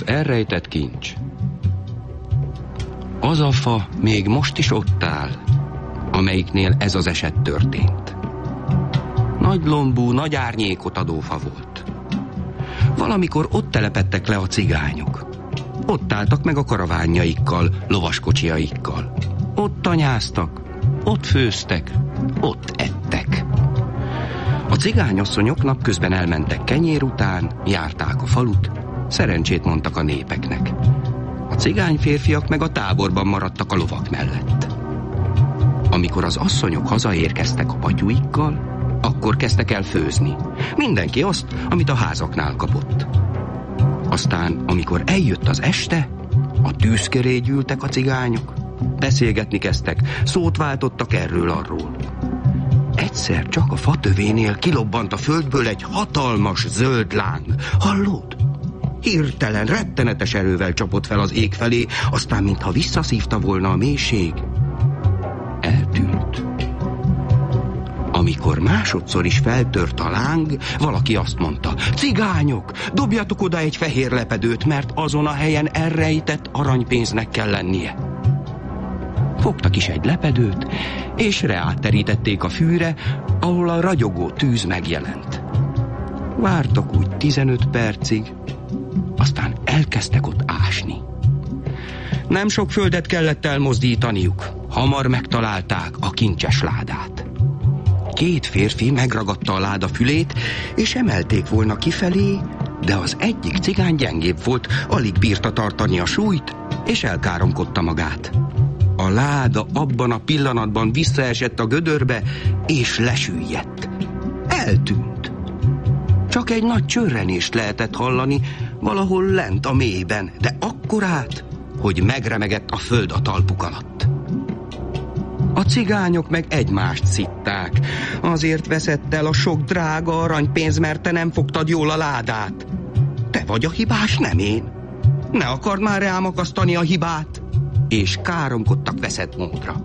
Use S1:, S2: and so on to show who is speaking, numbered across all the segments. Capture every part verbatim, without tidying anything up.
S1: Az elrejtett kincs. Az a fa még most is ott áll, amelyiknél ez az eset történt. Nagy lombú, nagy árnyékot adó fa volt. Valamikor ott telepedtek le a cigányok. Ott álltak meg a karavánjaikkal, lovaskocsiaikkal. Ott tanyáztak, ott főztek, ott ettek. A cigányasszonyok napközben elmentek kenyér után, járták a falut, szerencsét mondtak a népeknek. A cigányférfiak meg a táborban maradtak a lovak mellett. Amikor az asszonyok hazaérkeztek a batyuikkal, akkor kezdtek el főzni. Mindenki azt, amit a házaknál kapott. Aztán, amikor eljött az este, a tűz köré gyűltek a cigányok. Beszélgetni kezdtek, szót váltottak erről-arról. Egyszer csak a fatövénél kilobbant a földből egy hatalmas zöld láng. Hallod? Hirtelen, rettenetes erővel csapott fel az ég felé, aztán mintha visszaszívta volna a mélység, eltűnt. Amikor másodszor is feltört a láng, valaki azt mondta: cigányok, dobjatok oda egy fehér lepedőt, mert azon a helyen elrejtett aranypénznek kell lennie. Fogtak is egy lepedőt, és ráterítették a fűre, ahol a ragyogó tűz megjelent. Vártak úgy tizenöt percig, aztán elkezdtek ott ásni. Nem sok földet kellett elmozdítaniuk, hamar megtalálták a kincses ládát. Két férfi megragadta a láda fülét, és emelték volna kifelé, de az egyik cigány gyengébb volt, alig bírta tartani a súlyt, és elkáromkodta magát. A láda abban a pillanatban visszaesett a gödörbe, és lesüllyedt. Eltűnt. Csak egy nagy csörrenést lehetett hallani valahol lent a mélyben, de akkorát, hogy megremegett a föld a talpuk alatt. A cigányok meg egymást szitták. Azért veszett el a sok drága aranypénz, mert te nem fogtad jól a ládát. Te vagy a hibás, nem én. Ne akard már rám akasztani a hibát. És káromkodtak veszett módra.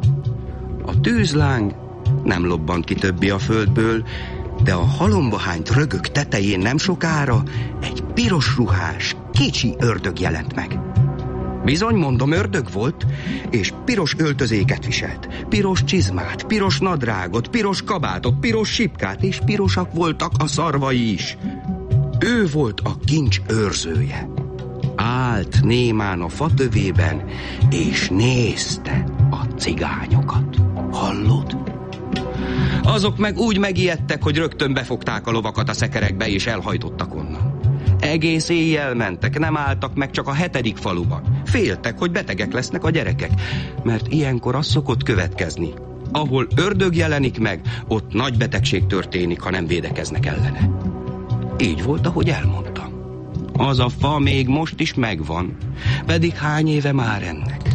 S1: A tűzláng nem lobbant ki többé a földből, de a halombahányt rögök tetején nem sokára egy piros ruhás, kicsi ördög jelent meg. Bizony, mondom, ördög volt, és piros öltözéket viselt, piros csizmát, piros nadrágot, piros kabátot, piros sipkát, és pirosak voltak a szarvai is. Ő volt a kincs őrzője. Állt némán a fatövében, és nézte a cigányokat. Hallod? Azok meg úgy megijedtek, hogy rögtön befogták a lovakat a szekerekbe, és elhajtottak onnan. Egész éjjel mentek, nem álltak meg csak a hetedik faluban. Féltek, hogy betegek lesznek a gyerekek, mert ilyenkor az szokott következni. Ahol ördög jelenik meg, ott nagy betegség történik, ha nem védekeznek ellene. Így volt, ahogy elmondtam. Az a fa még most is megvan, pedig hány éve már ennek.